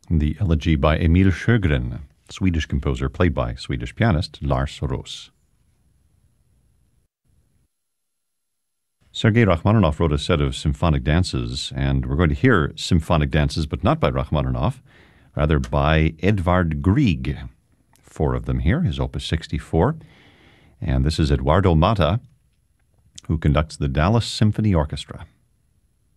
The Elegy by Emil Sjögren, Swedish composer, played by Swedish pianist Lars Roos. Sergei Rachmaninoff wrote a set of symphonic dances, and we're going to hear symphonic dances, but not by Rachmaninoff, rather by Edvard Grieg. 4 of them here, his Opus 64. And this is Eduardo Mata, who conducts the Dallas Symphony Orchestra.